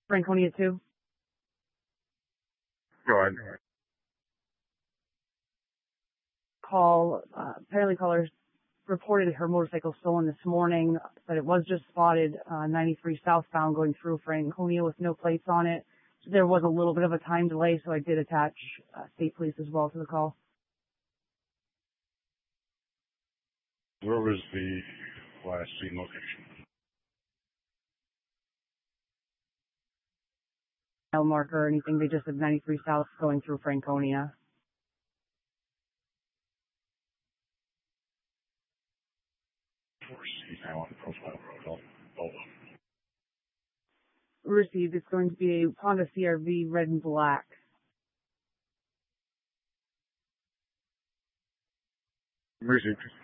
Franconia 2. Go ahead. Call, apparently callers reported her motorcycle stolen this morning, but it was just spotted 93 southbound going through Franconia with no plates on it. So there was a little bit of a time delay, so I did attach state police as well to the call. Where was the last scene location? No marker or anything. They just said 93 south going through Franconia. He's now on Profile Road. Hold on. Received. It's going to be a Honda CRV red and black. Received.